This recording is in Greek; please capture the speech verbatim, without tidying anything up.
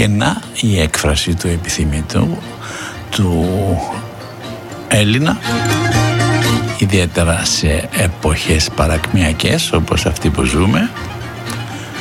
Και να η έκφραση του επιθυμητού του Έλληνα, ιδιαίτερα σε εποχές παρακμιακές όπως αυτή που ζούμε,